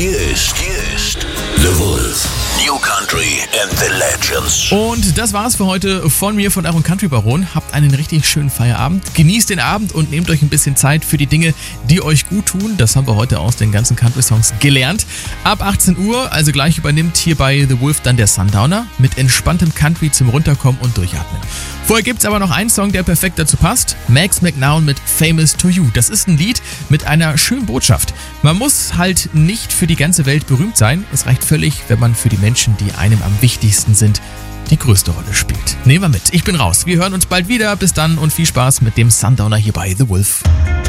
Hier ist The Wolf. New Country and the Legends. Und das war's für heute von mir, von eurem Country Baron. Habt einen richtig schönen Feierabend. Genießt den Abend und nehmt euch ein bisschen Zeit für die Dinge, die euch gut tun. Das haben wir heute aus den ganzen Country-Songs gelernt. Ab 18 Uhr, also gleich übernimmt hier bei The Wolf dann der Sundowner mit entspanntem Country zum Runterkommen und Durchatmen. Vorher gibt's aber noch einen Song, der perfekt dazu passt. Max McNown mit Famous to You. Das ist ein Lied mit einer schönen Botschaft. Man muss halt nicht für die ganze Welt berühmt sein. Es reicht völlig, wenn man für die Menschen, die einem am wichtigsten sind, die größte Rolle spielt. Nehmen wir mit. Ich bin raus. Wir hören uns bald wieder. Bis dann und viel Spaß mit dem Sundowner hier bei The Wolf.